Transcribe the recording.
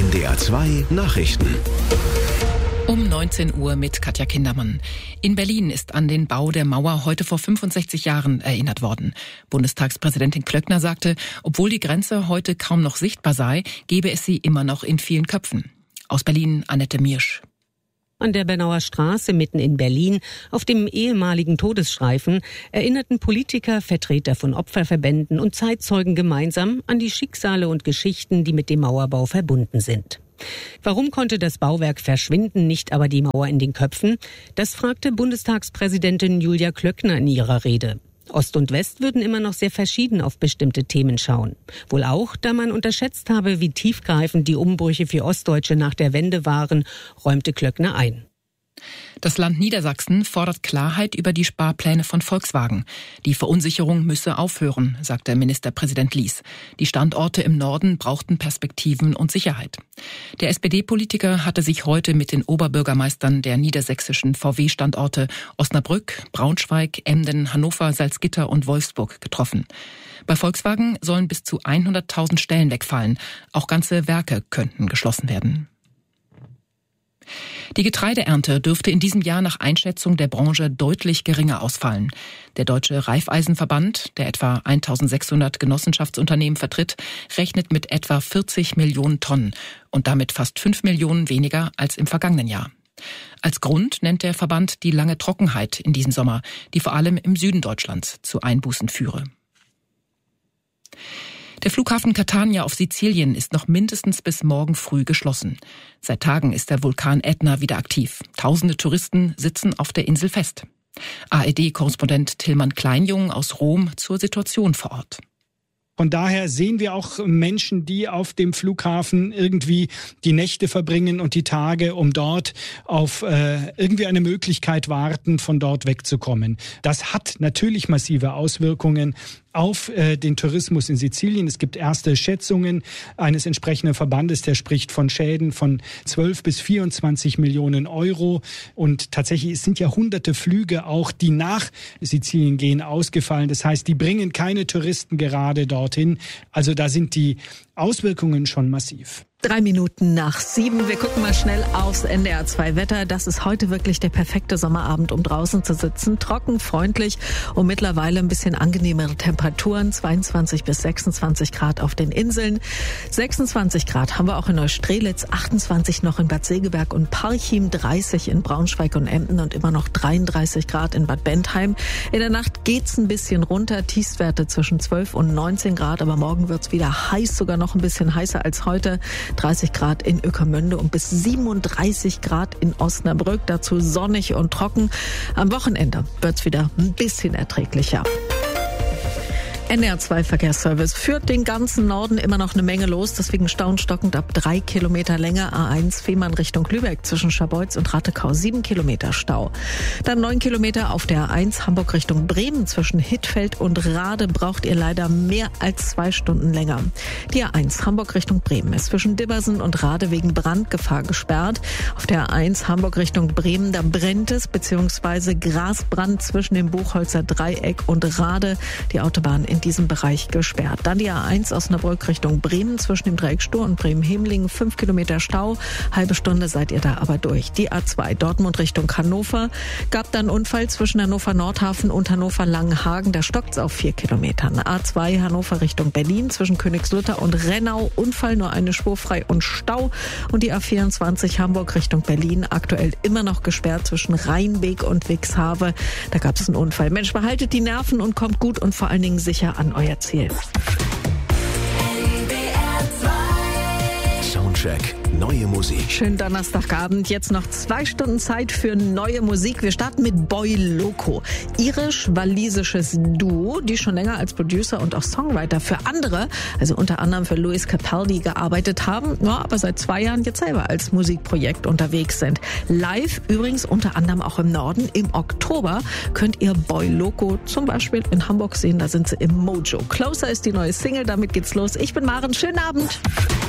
NDR 2 Nachrichten. Um 19 Uhr mit Katja Kindermann. In Berlin ist an den Bau der Mauer heute vor 65 Jahren erinnert worden. Bundestagspräsidentin Klöckner sagte, obwohl die Grenze heute kaum noch sichtbar sei, gebe es sie immer noch in vielen Köpfen. Aus Berlin Annette Miersch. An der Bernauer Straße mitten in Berlin, auf dem ehemaligen Todesstreifen, erinnerten Politiker, Vertreter von Opferverbänden und Zeitzeugen gemeinsam an die Schicksale und Geschichten, die mit dem Mauerbau verbunden sind. Warum konnte das Bauwerk verschwinden, nicht aber die Mauer in den Köpfen? Das fragte Bundestagspräsidentin Julia Klöckner in ihrer Rede. Ost und West würden immer noch sehr verschieden auf bestimmte Themen schauen. Wohl auch, da man unterschätzt habe, wie tiefgreifend die Umbrüche für Ostdeutsche nach der Wende waren, räumte Klöckner ein. Das Land Niedersachsen fordert Klarheit über die Sparpläne von Volkswagen. Die Verunsicherung müsse aufhören, sagte Ministerpräsident Lies. Die Standorte im Norden brauchten Perspektiven und Sicherheit. Der SPD-Politiker hatte sich heute mit den Oberbürgermeistern der niedersächsischen VW-Standorte Osnabrück, Braunschweig, Emden, Hannover, Salzgitter und Wolfsburg getroffen. Bei Volkswagen sollen bis zu 100.000 Stellen wegfallen. Auch ganze Werke könnten geschlossen werden. Die Getreideernte dürfte in diesem Jahr nach Einschätzung der Branche deutlich geringer ausfallen. Der Deutsche Raiffeisenverband, der etwa 1.600 Genossenschaftsunternehmen vertritt, rechnet mit etwa 40 Millionen Tonnen und damit fast 5 Millionen weniger als im vergangenen Jahr. Als Grund nennt der Verband die lange Trockenheit in diesem Sommer, die vor allem im Süden Deutschlands zu Einbußen führe. Der Flughafen Catania auf Sizilien ist noch mindestens bis morgen früh geschlossen. Seit Tagen ist der Vulkan Ätna wieder aktiv. Tausende Touristen sitzen auf der Insel fest. ARD-Korrespondent Tillmann Kleinjung aus Rom zur Situation vor Ort. Von daher sehen wir auch Menschen, die auf dem Flughafen irgendwie die Nächte verbringen und die Tage, um dort auf irgendwie eine Möglichkeit warten, von dort wegzukommen. Das hat natürlich massive Auswirkungen auf den Tourismus in Sizilien. Es gibt erste Schätzungen eines entsprechenden Verbandes, der spricht von Schäden von 12 bis 24 Millionen Euro. Und tatsächlich sind ja hunderte Flüge auch, die nach Sizilien gehen, ausgefallen. Das heißt, die bringen keine Touristen gerade dorthin. Also da sind die Auswirkungen schon massiv. 7:03. Wir gucken mal schnell aufs NDR 2 Wetter. Das ist heute wirklich der perfekte Sommerabend, um draußen zu sitzen. Trocken, freundlich und mittlerweile ein bisschen angenehmere Temperaturen. 22 bis 26 Grad auf den Inseln. 26 Grad haben wir auch in Neustrelitz, 28 noch in Bad Segeberg und Parchim, 30 in Braunschweig und Emden und immer noch 33 Grad in Bad Bentheim. In der Nacht geht's ein bisschen runter. Tiefstwerte zwischen 12 und 19 Grad. Aber morgen wird's wieder heiß, sogar noch ein bisschen heißer als heute. 30 Grad in Ueckermünde und bis 37 Grad in Osnabrück. Dazu sonnig und trocken. Am Wochenende wird's wieder ein bisschen erträglicher. NDR 2 Verkehrsservice führt den ganzen Norden immer noch eine Menge los, deswegen staunstockend ab 3 Kilometer Länge. A1 Fehmarn Richtung Lübeck zwischen Scharbeutz und Rattekau 7 Kilometer Stau. Dann 9 Kilometer auf der A1 Hamburg Richtung Bremen zwischen Hittfeld und Rade braucht ihr leider mehr als 2 Stunden länger. Die A1 Hamburg Richtung Bremen ist zwischen Dibbersen und Rade wegen Brandgefahr gesperrt. Auf der A1 Hamburg Richtung Bremen, da brennt es, beziehungsweise Grasbrand zwischen dem Buchholzer Dreieck und Rade. Die Autobahn in diesem Bereich gesperrt. Dann die A1 Osnabrück Richtung Bremen zwischen dem Dreieck Stur und Bremen-Hemlingen 5 Kilometer Stau. Halbe Stunde seid ihr da aber durch. Die A2 Dortmund Richtung Hannover gab dann Unfall zwischen Hannover Nordhafen und Hannover Langenhagen. Da stockt's auf 4 Kilometern. A2 Hannover Richtung Berlin zwischen Königslutter und Rennau. Unfall, nur eine Spur frei und Stau. Und die A24 Hamburg Richtung Berlin aktuell immer noch gesperrt zwischen Rheinbeek und Wixhave. Da gab's einen Unfall. Mensch, behaltet die Nerven und kommt gut und vor allen Dingen sicher an euer Ziel. Soundcheck, neue Musik. Schönen Donnerstagabend. Jetzt noch 2 Stunden Zeit für neue Musik. Wir starten mit Boy Loco. Irisch-walisisches Duo, die schon länger als Producer und auch Songwriter für andere, also unter anderem für Lewis Capaldi, gearbeitet haben, ja, aber seit 2 Jahren jetzt selber als Musikprojekt unterwegs sind. Live übrigens unter anderem auch im Norden. Im Oktober könnt ihr Boy Loco zum Beispiel in Hamburg sehen. Da sind sie im Mojo. Closer ist die neue Single. Damit geht's los. Ich bin Maren. Schönen Abend.